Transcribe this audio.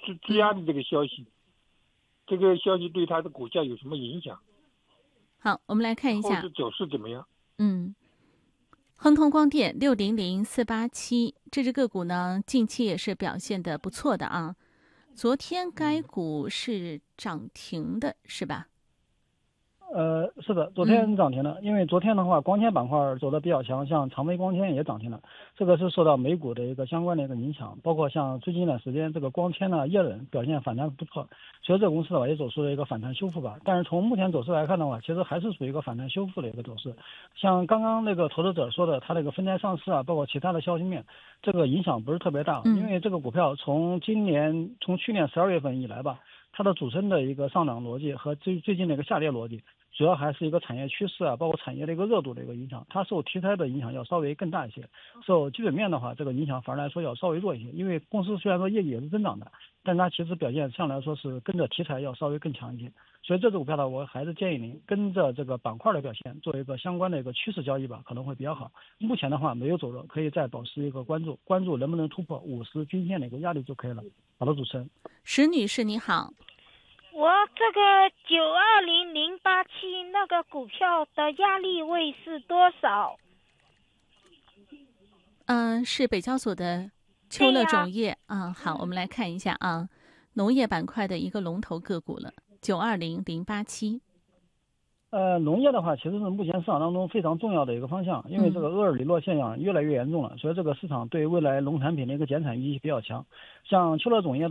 质押的这个消息，这个消息对它的股价有什么影响？ 好，我们来看一下后市走势怎么样？ 亨通光电600487这只个股呢，近期也是表现的不错的啊。昨天该股是涨停的，是吧？ 是的，昨天涨停了，因为昨天的话，光纤板块走的比较强，像长飞光纤也涨停了，这个是受到美股的一个相关的一个影响，包括像最近一段时间这个光纤呢，液冷表现反弹不错，所以这个公司的话也走出了一个反弹修复吧。但是从目前走势来看的话，其实还是属于一个反弹修复的一个走势。像刚刚那个投资者说的，它这个分拆上市啊，包括其他的消息面，这个影响不是特别大，因为这个股票从去年12月份以来吧，它的主升的一个上涨逻辑和最近的一个下跌逻辑，主要还是一个产业趋势啊，包括产业的一个热度的一个影响，它受题材的影响要稍微更大一些，受基本面的话，这个影响反而来说要稍微弱一些。因为公司虽然说业绩也是增长的，但它其实表现上来说是跟着题材要稍微更强一些。所以这只股票呢，我还是建议您跟着这个板块的表现做一个相关的一个趋势交易吧，可能会比较好。目前的话没有走弱，可以再保持一个关注能不能突破50均线的一个压力就可以了。好的，主持人。 石女士你好。 我这个920087那个股票的压力位是多少？ 是北交所的秋乐种业好，我们来看一下啊，农业板块的一个龙头个股了，920087。 农业的话，其实是目前市场当中非常重要的一个方向，因为这个厄尔尼诺现象越来越严重了，所以这个市场对未来农产品的一个减产预期比较强。像秋乐种业的